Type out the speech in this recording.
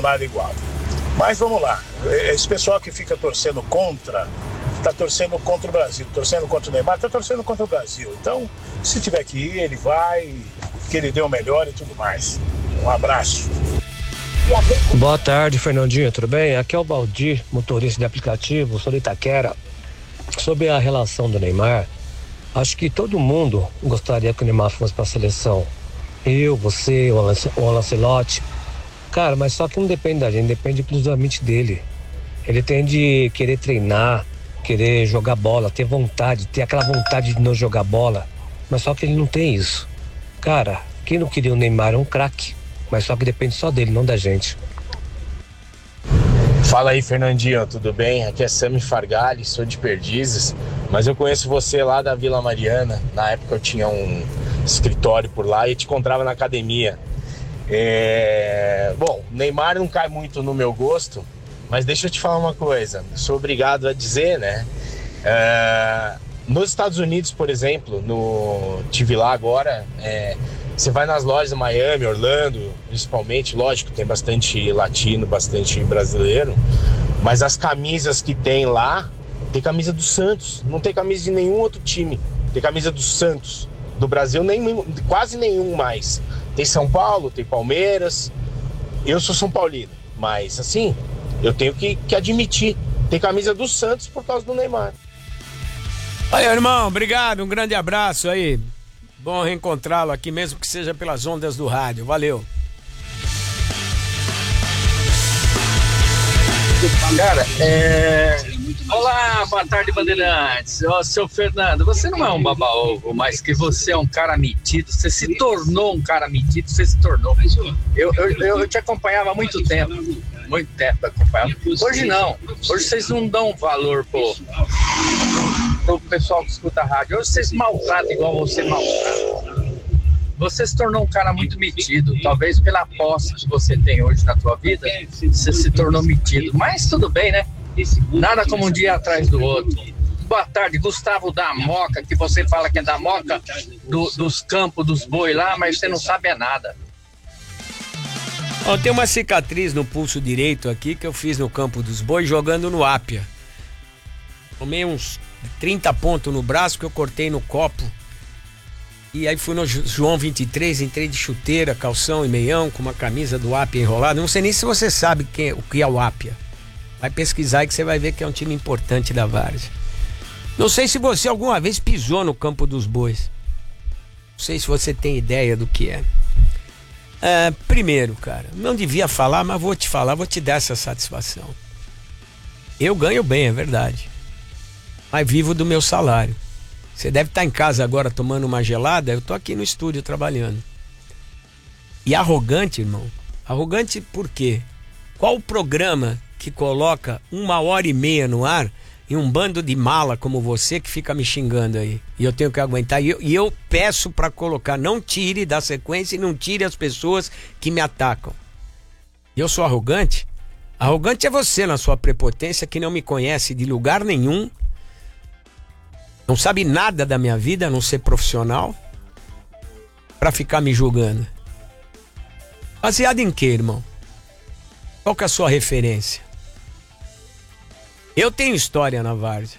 nada igual. Mas vamos lá, esse pessoal que fica torcendo contra, está torcendo contra o Brasil, torcendo contra o Neymar, está torcendo contra o Brasil. Então, se tiver que ir, ele vai, que ele dê o melhor e tudo mais. Um abraço. Boa tarde, Fernandinho, tudo bem? Aqui é o Baldir, motorista de aplicativo, sou de Itaquera. Sobre a relação do Neymar, acho que todo mundo gostaria que o Neymar fosse para a seleção. Eu, você, o Lancelotti. Cara, mas só que não depende da gente, depende exclusivamente dele. Ele tem de querer treinar, querer jogar bola, ter vontade, ter aquela vontade de não jogar bola. Mas só que ele não tem isso. Cara, quem não queria o Neymar é um craque. Mas só que depende só dele, não da gente. Fala aí, Fernandinho, tudo bem? Aqui é Sami Fargali, sou de Perdizes, mas eu conheço você lá da Vila Mariana. Na época eu tinha um escritório por lá e te encontrava na academia. Bom, Neymar não cai muito no meu gosto, mas deixa eu te falar uma coisa. Sou obrigado a dizer, né? Nos Estados Unidos, por exemplo, tive lá agora, você vai nas lojas de Miami, Orlando, principalmente, lógico, tem bastante latino, bastante brasileiro, mas as camisas que tem lá, tem camisa do Santos, não tem camisa de nenhum outro time, tem camisa do Santos, do Brasil quase nenhum mais. Tem São Paulo, tem Palmeiras, eu sou São Paulino, mas assim, eu tenho que admitir, tem camisa do Santos por causa do Neymar. Aí, irmão, obrigado, um grande abraço aí. Bom reencontrá-lo aqui, mesmo que seja pelas ondas do rádio. Valeu. Cara, olá, boa tarde, Bandeirantes. Ó, seu Fernando, você não é um baba-ovo, mas que você é um cara metido. Você se tornou um cara metido, você se tornou. Eu te acompanhava há muito tempo acompanhava. Hoje não. Hoje vocês não dão valor pro pessoal que escuta a rádio. Hoje vocês maltratam igual você maltrata. Você se tornou um cara muito metido. Talvez pela posse que você tem hoje na tua vida, você se tornou metido. Mas tudo bem, né? Nada como um dia atrás do outro. Boa tarde, Gustavo da Moca, que você fala que é da Moca, dos campos dos boi lá, mas você não sabe nada. Ó, tem uma cicatriz no pulso direito aqui que eu fiz no campo dos boi jogando no Ápia. Tomei uns 30 pontos no braço que eu cortei no copo. E aí fui no João 23, entrei de chuteira, calção e meião, com uma camisa do Ápia enrolada. Não sei nem se você sabe o que é o Ápia. Vai pesquisar aí que você vai ver que é um time importante da várzea. Não sei se você alguma vez pisou no campo dos bois. Não sei se você tem ideia do que é. Primeiro, cara, não devia falar, mas vou te falar, vou te dar essa satisfação. Eu ganho bem, é verdade. Mas vivo do meu salário. Você deve estar em casa agora tomando uma gelada, eu tô aqui no estúdio trabalhando. E arrogante, irmão. Arrogante por quê? Qual o programa que coloca 1h30 no ar e um bando de mala como você que fica me xingando aí? E eu tenho que aguentar. E eu peço pra colocar, não tire da sequência e não tire as pessoas que me atacam. E eu sou arrogante? Arrogante é você na sua prepotência que não me conhece de lugar nenhum. Não sabe nada da minha vida, a não ser profissional, pra ficar me julgando. Baseado em quê, irmão? Qual que é a sua referência? Eu tenho história na várzea.